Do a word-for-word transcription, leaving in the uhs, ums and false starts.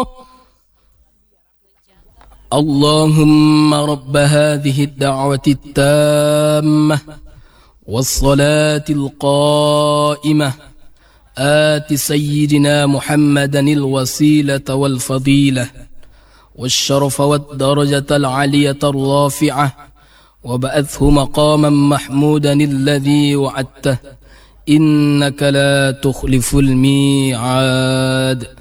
اللهم رب هذه الدعوة التامة والصلاة القائمة آت سيدنا محمدا الوسيلة والفضيلة والشرف والدرجة العلية الرافعة وبعثه مقاما محمودا الذي وعدته إنك لا تخلف الميعاد.